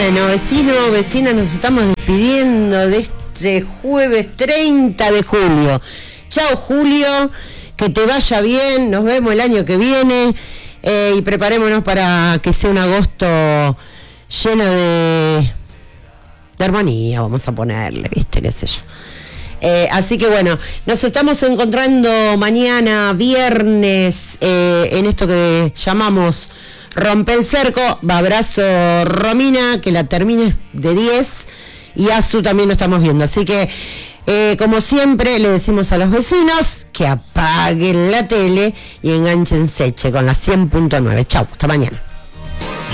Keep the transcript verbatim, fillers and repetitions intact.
Bueno, vecinos, vecinas, nos estamos despidiendo de este jueves treinta de julio. Chao, Julio, que te vaya bien, nos vemos el año que viene eh, y preparémonos para que sea un agosto lleno de, de armonía, vamos a ponerle, viste, qué sé yo. Eh, así que bueno, nos estamos encontrando mañana, viernes, eh, en esto que llamamos Rompe el Cerco. Abrazo, Romina, que la termines de diez, y Azu también lo estamos viendo. Así que, eh, como siempre, le decimos a los vecinos que apaguen la tele y enganchense con la cien punto nueve. Chau, hasta mañana.